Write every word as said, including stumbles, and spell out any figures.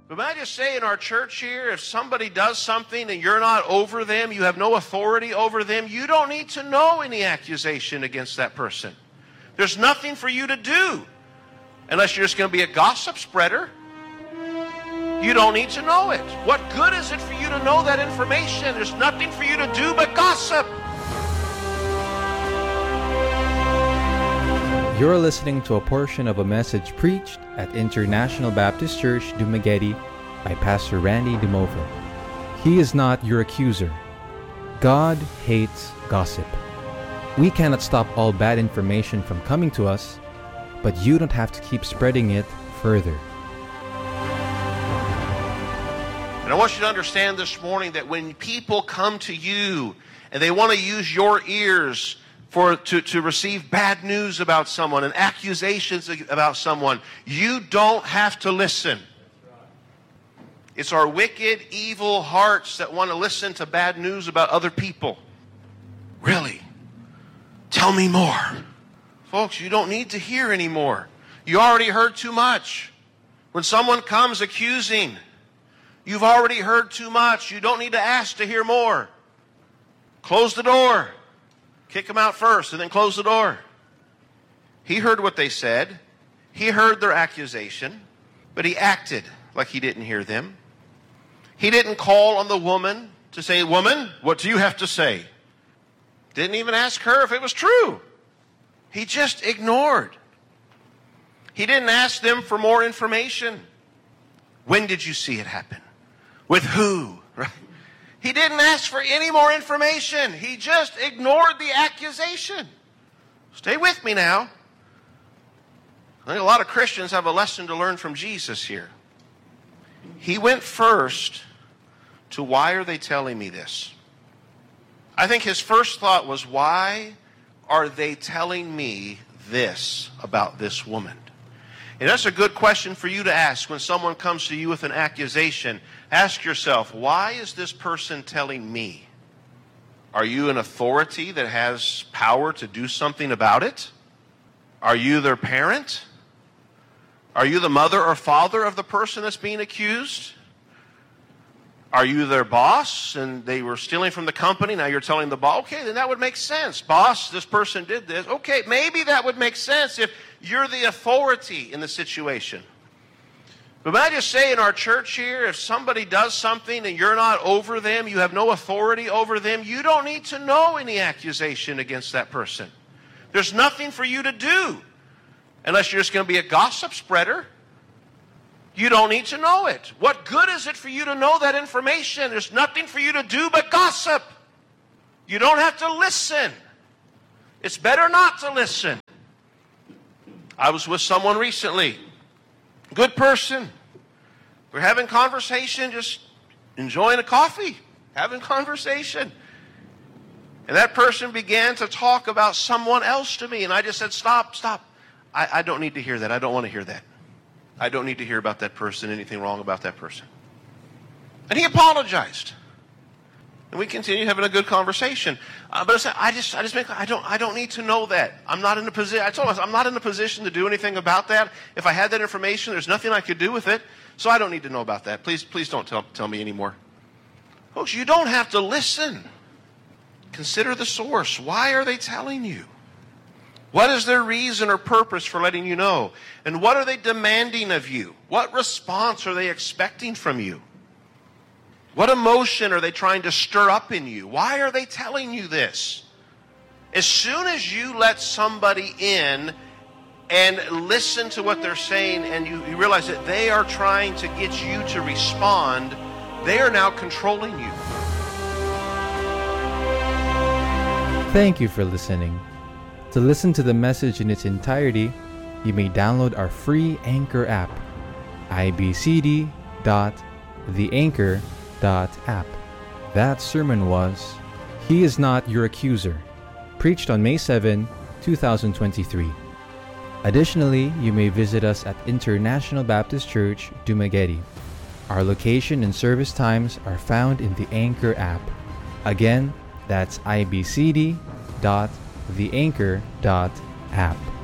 But may I just say in our church here, if somebody does something and you're not over them, you have no authority over them, you don't need to know any accusation against that person. There's nothing for you to do unless you're just going to be a gossip spreader. You don't need to know it. What good is it for you to know that information? There's nothing for you to do but gossip. You're listening to a portion of a message preached at International Baptist Church, Dumaguete by Pastor Randy DeMova. He is not your accuser. God hates gossip. We cannot stop all bad information from coming to us, but you don't have to keep spreading it further. And I want you to understand this morning that when people come to you and they want to use your ears for to, to receive bad news about someone and accusations about someone, you don't have to listen. It's our wicked, evil hearts that want to listen to bad news about other people. Really? Tell me more. Folks, you don't need to hear anymore. You already heard too much. When someone comes accusing, you've already heard too much. You don't need to ask to hear more. Close the door. Kick them out first and then close the door. He heard what they said. He heard their accusation, but he acted like he didn't hear them. He didn't call on the woman to say, "Woman, what do you have to say?" Didn't even ask her if it was true. He just ignored. He didn't ask them for more information. When did you see it happen? With who? Right? He didn't ask for any more information. He just ignored the accusation. Stay with me now. I think a lot of Christians have a lesson to learn from Jesus here. He went first to, why are they telling me this? I think his first thought was, why are they telling me this about this woman? And that's a good question for you to ask when someone comes to you with an accusation. Ask yourself, why is this person telling me? Are you an authority that has power to do something about it? Are you their parent? Are you the mother or father of the person that's being accused? Are you their boss and they were stealing from the company? Now you're telling the boss, okay, then that would make sense. Boss, this person did this. Okay, maybe that would make sense if you're the authority in the situation. But may I just say in our church here, if somebody does something and you're not over them, you have no authority over them, you don't need to know any accusation against that person. There's nothing for you to do unless you're just going to be a gossip spreader. You don't need to know it. What good is it for you to know that information? There's nothing for you to do but gossip. You don't have to listen. It's better not to listen. I was with someone recently. Good person. We're having conversation, just enjoying a coffee, having conversation. And that person began to talk about someone else to me. And I just said, stop, stop. I, I don't need to hear that. I don't want to hear that. I don't need to hear about that person, anything wrong about that person. And he apologized. And we continued having a good conversation. Uh, but I said, I just, I just make, I don't, I don't need to know that. I'm not in a position. I told him, I'm not in a position to do anything about that. If I had that information, there's nothing I could do with it. So I don't need to know about that. Please, please don't tell, tell me anymore. Folks, you don't have to listen. Consider the source. Why are they telling you? What is their reason or purpose for letting you know? And what are they demanding of you? What response are they expecting from you? What emotion are they trying to stir up in you? Why are they telling you this? As soon as you let somebody in and listen to what they're saying and you, you realize that they are trying to get you to respond, they are now controlling you. Thank you for listening. To listen to the message in its entirety, you may download our free Anchor app, i b c d dot the anchor dot app. That sermon was, He is Not Your Accuser, preached on May seventh, twenty twenty-three. Additionally, you may visit us at International Baptist Church, Dumaguete. Our location and service times are found in the Anchor app. Again, that's i b c d dot the anchor dot app.